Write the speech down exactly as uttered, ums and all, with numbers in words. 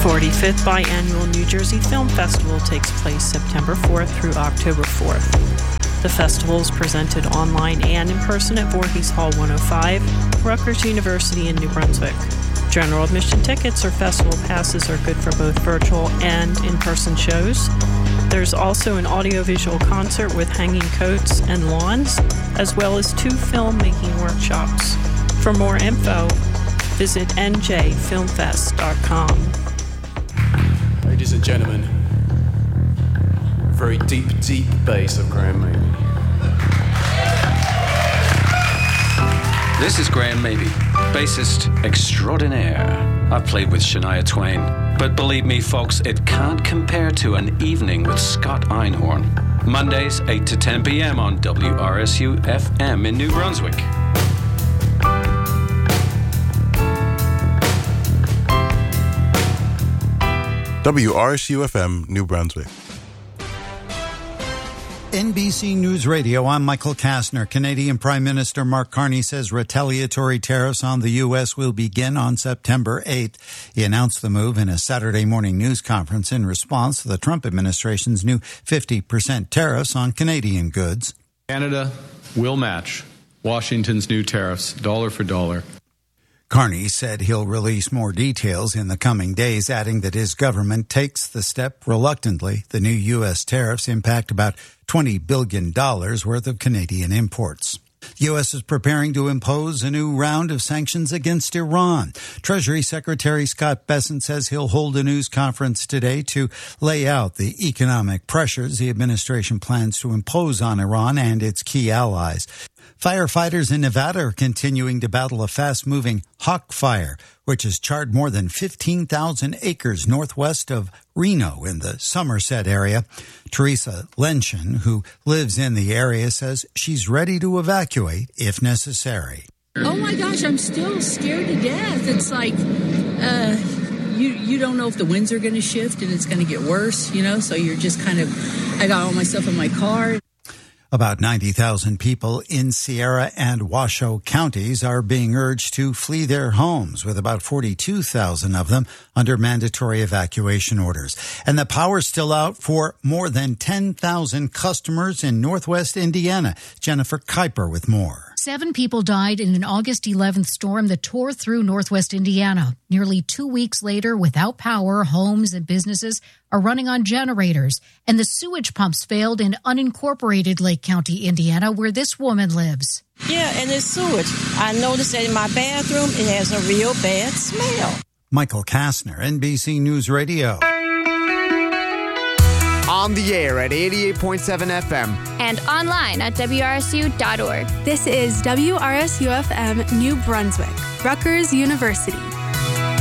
forty-fifth Biannual New Jersey Film Festival takes place September fourth through October fourth. The festival is presented online and in person at Voorhees Hall one oh five, Rutgers University in New Brunswick. General admission tickets or festival passes are good for both virtual and in-person shows. There's also an audiovisual concert with hanging coats and lawns, as well as two filmmaking workshops. For more info, visit n j film fest dot com. Ladies and gentlemen, very deep, deep bass of Graham Maby. This is Graham Maby, bassist extraordinaire. I've played with Shania Twain, but believe me, folks, it can't compare to an evening with Scott Einhorn. Mondays, eight to ten p.m. on W R S U F M in New Brunswick. W R S U F M, New Brunswick. N B C News Radio, I'm Michael Kastner. Canadian Prime Minister Mark Carney says retaliatory tariffs on the U S will begin on September eighth. He announced the move in a Saturday morning news conference in response to the Trump administration's new fifty percent tariffs on Canadian goods. Canada will match Washington's new tariffs dollar for dollar. Carney said he'll release more details in the coming days, adding that his government takes the step reluctantly. The new U S tariffs impact about twenty billion dollars worth of Canadian imports. The U S is preparing to impose a new round of sanctions against Iran. Treasury Secretary Scott Bessent says he'll hold a news conference today to lay out the economic pressures the administration plans to impose on Iran and its key allies. Firefighters in Nevada are continuing to battle a fast-moving hawk fire, which has charred more than fifteen thousand acres northwest of Reno in the Somerset area. Teresa Lenshin, who lives in the area, says she's ready to evacuate if necessary. Oh my gosh, I'm still scared to death. It's like, uh, you you don't know if the winds are going to shift and it's going to get worse, you know, so you're just kind of, I got all my stuff in my car. About ninety thousand people in Sierra and Washoe counties are being urged to flee their homes, with about forty-two thousand of them under mandatory evacuation orders. And the power's still out for more than ten thousand customers in northwest Indiana. Jennifer Kuiper with more. Seven people died in an August eleventh storm that tore through northwest Indiana. Nearly two weeks later, without power, homes and businesses are running on generators. And the sewage pumps failed in unincorporated Lake County, Indiana, where this woman lives. Yeah, and it's sewage. I noticed that in my bathroom, it has a real bad smell. Michael Kastner, N B C News Radio. On the air at eighty-eight point seven F M. And online at W R S U dot org. This is W R S U F M New Brunswick, Rutgers University.